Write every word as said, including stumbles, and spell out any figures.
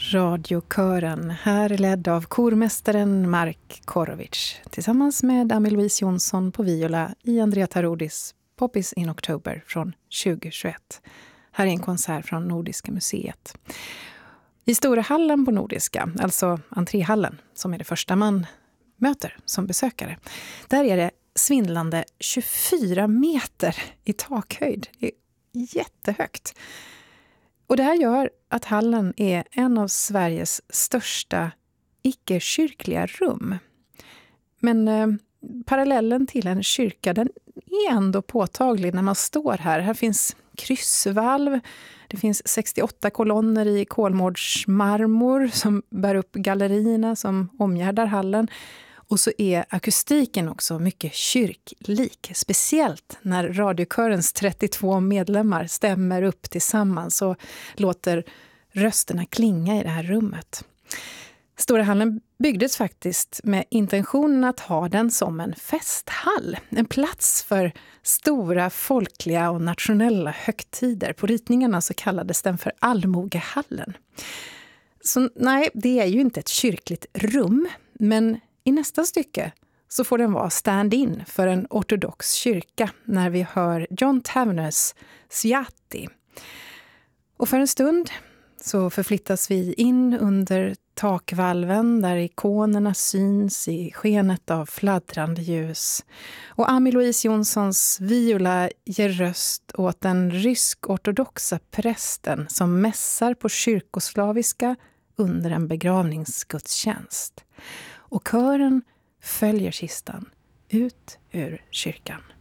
Radiokören, här ledd av kormästaren Mark Korovic tillsammans med Ami-Louise Jonsson på viola i Andrea Tarodis Poppies in October från tjugohundratjugoett. Här är en konsert från Nordiska museet. I Stora hallen på Nordiska, alltså entréhallen som är det första man möter som besökare, där är det svindlande tjugofyra meter i takhöjd. Det är jättehögt. Och det här gör att hallen är en av Sveriges största icke-kyrkliga rum. Men eh, parallellen till en kyrka, den är ändå påtaglig när man står här. Här finns kryssvalv, det finns sextioåtta kolonner i kolmårdsmarmor som bär upp gallerierna som omgärdar hallen. Och så är akustiken också mycket kyrklik, speciellt när radiokörens trettiotvå medlemmar stämmer upp tillsammans och låter rösterna klinga i det här rummet. Stora hallen byggdes faktiskt med intentionen att ha den som en festhall. En plats för stora folkliga och nationella högtider. På ritningarna så kallades den för Allmogehallen. Så nej, det är ju inte ett kyrkligt rum, men i nästa stycke så får den vara stand-in för en ortodox kyrka när vi hör John Taverners Sviati. Och för en stund så förflyttas vi in under takvalven där ikonerna syns i skenet av fladdrande ljus. Och Ami-Louise Jonssons viola ger röst åt den rysk-ortodoxa prästen som mässar på kyrkoslaviska under en begravningsgudstjänst. Och kören följer kistan ut ur kyrkan.